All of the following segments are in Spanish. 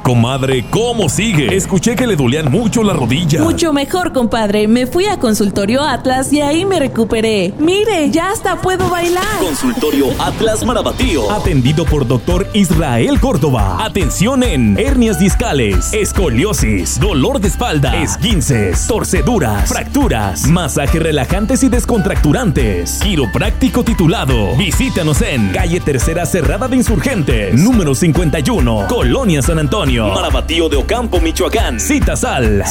comadre, ¿cómo sigue? Escuché que le dolían mucho las rodillas. Mucho mejor, compadre. Me fui a Consultorio Atlas y ahí me recuperé. Mire, ya hasta puedo bailar. Consultorio Atlas Marabatío. Atendido por Dr. Israel Córdoba. Atención en hernias discales, escoliosis, dolor de espalda, esguinces, torceduras, fracturas, masajes relajantes y descontracturantes. Quiropráctico titulado. Visítanos en calle Tercera Cerrada de Insurgentes, número 51, Colonia San Antonio, Marabatío de Ocampo, Michoacán. Citas al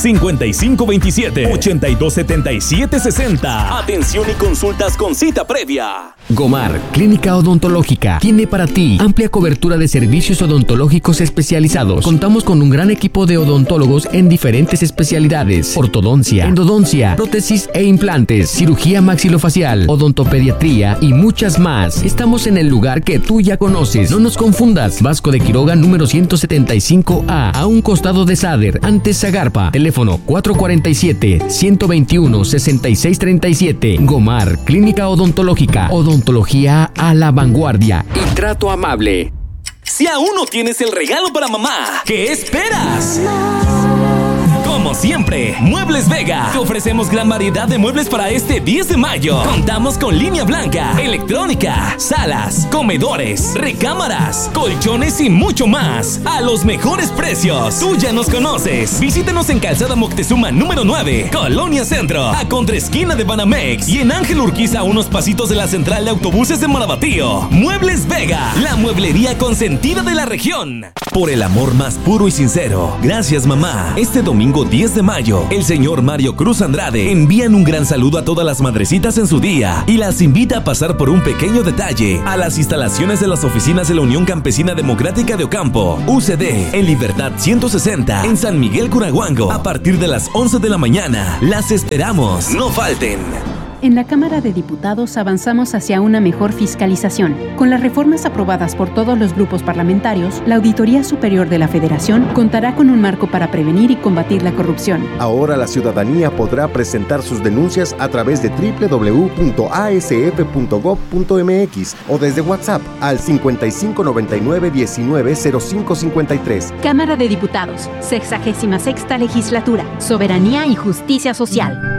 5527-827760. Atención y consultas con cita previa. Gomar, Clínica Odontológica, tiene para ti amplia cobertura de servicios odontológicos especializados. Contamos con un gran equipo de odontólogos en diferentes especialidades: ortodoncia, endodoncia, prótesis e implantes, cirugía maxilofacial, odontopediatría y muchas más. Estamos en el lugar que tú ya conoces. No nos confundas. Vasco de Quiroga, número 175A, a un costado de Sader, antes Zagarpa. Teléfono 447-121-6637. Gomar, Clínica Odontológica. Odontología a la vanguardia y trato amable. Si aún no tienes el regalo para mamá, ¿qué esperas? Como siempre, Muebles Vega. Te ofrecemos gran variedad de muebles para este 10 de mayo. Contamos con línea blanca, electrónica, salas, comedores, recámaras, colchones y mucho más. A los mejores precios. Tú ya nos conoces. Visítanos en Calzada Moctezuma número 9, Colonia Centro, a contraesquina de Banamex, y en Ángel Urquiza, a unos pasitos de la central de autobuses de Marabatío. Muebles Vega, la mueblería consentida de la región. Por el amor más puro y sincero. Gracias, mamá. Este domingo 10 de mayo, el señor Mario Cruz Andrade envían un gran saludo a todas las madrecitas en su día y las invita a pasar por un pequeño detalle a las instalaciones de las oficinas de la Unión Campesina Democrática de Ocampo, UCD, en Libertad 160, en San Miguel Curahuango, a partir de las 11 de la mañana. Las esperamos. No falten. En la Cámara de Diputados avanzamos hacia una mejor fiscalización. Con las reformas aprobadas por todos los grupos parlamentarios, la Auditoría Superior de la Federación contará con un marco para prevenir y combatir la corrupción. Ahora la ciudadanía podrá presentar sus denuncias a través de www.asf.gov.mx o desde WhatsApp al 5599-190553. Cámara de Diputados, 66ª Legislatura, Soberanía y Justicia Social.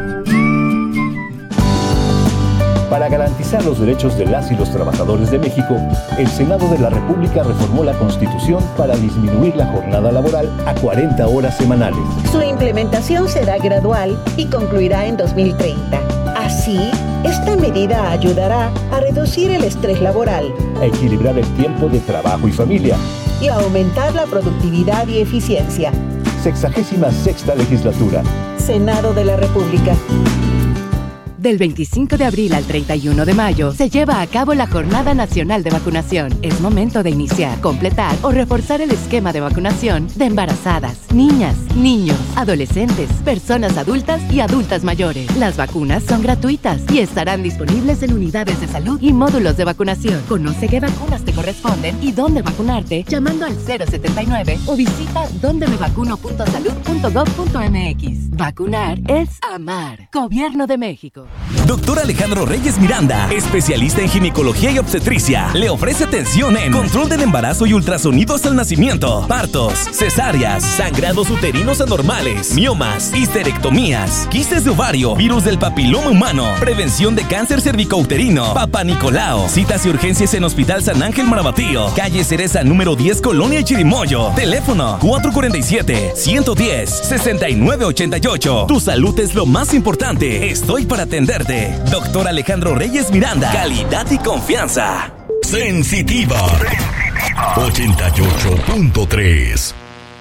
Para garantizar los derechos de las y los trabajadores de México, el Senado de la República reformó la Constitución para disminuir la jornada laboral a 40 horas semanales. Su implementación será gradual y concluirá en 2030. Así, esta medida ayudará a reducir el estrés laboral, a equilibrar el tiempo de trabajo y familia y a aumentar la productividad y eficiencia. 66ª Legislatura. Senado de la República. Del 25 de abril al 31 de mayo se lleva a cabo la Jornada Nacional de Vacunación. Es momento de iniciar, completar o reforzar el esquema de vacunación de embarazadas, niñas, niños, adolescentes, personas adultas y adultas mayores. Las vacunas son gratuitas y estarán disponibles en unidades de salud y módulos de vacunación. Conoce qué vacunas te corresponden y dónde vacunarte llamando al 079 o visita dondemevacuno.salud.gov.mx. Vacunar es amar. Gobierno de México. Doctor Alejandro Reyes Miranda, especialista en ginecología y obstetricia, le ofrece atención en control del embarazo y ultrasonidos al nacimiento, partos, cesáreas, sangrados uterinos anormales, miomas, histerectomías, quistes de ovario, virus del papiloma humano, prevención de cáncer cervicouterino, Papa Nicolau. Citas y urgencias en Hospital San Ángel Marabatío, calle Cereza número 10, Colonia Chirimoyo. Teléfono 447-110-6988. Tu salud es lo más importante. Estoy para atenderte. Doctor Alejandro Reyes Miranda. Calidad y confianza. Sensitiva 88.3.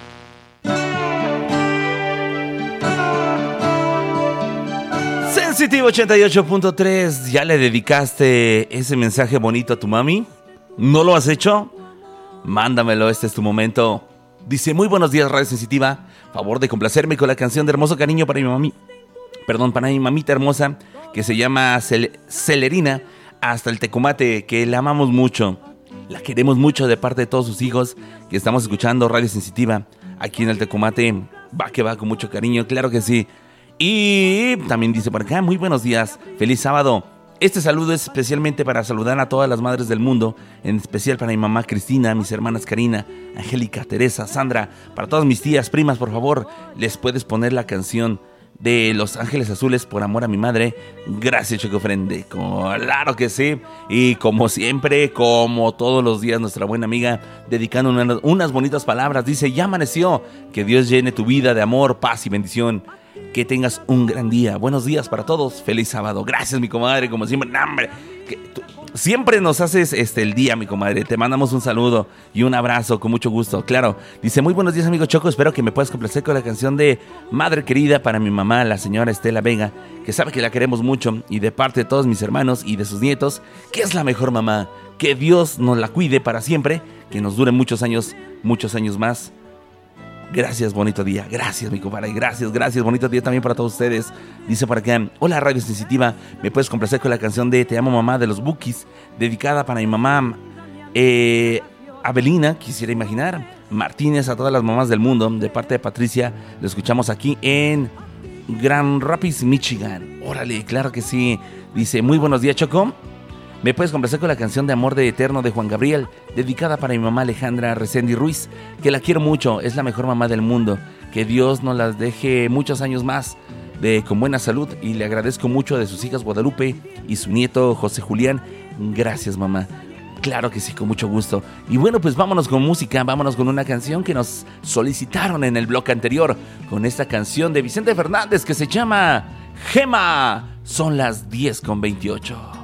Sensitiva 88.3. ¿Ya le dedicaste ese mensaje bonito a tu mami? ¿No lo has hecho? Mándamelo, este es tu momento. Dice: muy buenos días, Radio Sensitiva. Favor de complacerme con la canción de Hermoso Cariño para mi mami. Perdón, para mi mamita hermosa, que se llama Celerina, hasta el Tecomate, que la amamos mucho. La queremos mucho de parte de todos sus hijos, que estamos escuchando Radio Sensitiva aquí en el Tecomate. Va que va, con mucho cariño, claro que sí. Y también dice por acá: muy buenos días, feliz sábado. Este saludo es especialmente para saludar a todas las madres del mundo, en especial para mi mamá Cristina, mis hermanas Karina, Angélica, Teresa, Sandra, para todas mis tías, primas, por favor, les puedes poner la canción de Los Ángeles Azules, Por Amor a Mi Madre. Gracias, Choco Ofrende. Claro que sí. Y como siempre, como todos los días, nuestra buena amiga dedicando unas bonitas palabras. Dice, ya amaneció. Que Dios llene tu vida de amor, paz y bendición. Que tengas un gran día. Buenos días para todos. Feliz sábado. Gracias, mi comadre. Como siempre, ¡hombre! Siempre nos haces el día, mi comadre. Te mandamos un saludo y un abrazo con mucho gusto. Claro, dice, muy buenos días, amigo Choco. Espero que me puedas complacer con la canción de Madre Querida para mi mamá, la señora Estela Vega, que sabe que la queremos mucho, y de parte de todos mis hermanos y de sus nietos, que es la mejor mamá. Que Dios nos la cuide para siempre, que nos dure muchos años más. Gracias, bonito día. Gracias, mi compadre. Gracias. Bonito día también para todos ustedes. Dice por acá, hola Radio Sensitiva, ¿me puedes complacer con la canción de Te Amo Mamá de los Bukis? Dedicada para mi mamá Abelina, quisiera imaginar. Martínez, a todas las mamás del mundo. De parte de Patricia, lo escuchamos aquí en Grand Rapids, Michigan. Órale, claro que sí. Dice, muy buenos días, Choco. ¿Me puedes complacer con la canción de Amor de Eterno de Juan Gabriel, dedicada para mi mamá Alejandra Resendi Ruiz, que la quiero mucho, es la mejor mamá del mundo, que Dios nos las deje muchos años más con buena salud, y le agradezco mucho de sus hijas Guadalupe y su nieto José Julián? Gracias, mamá. Claro que sí, con mucho gusto. Y bueno, pues vámonos con música, vámonos con una canción que nos solicitaron en el bloque anterior, con esta canción de Vicente Fernández que se llama Gema. Son las 10:28.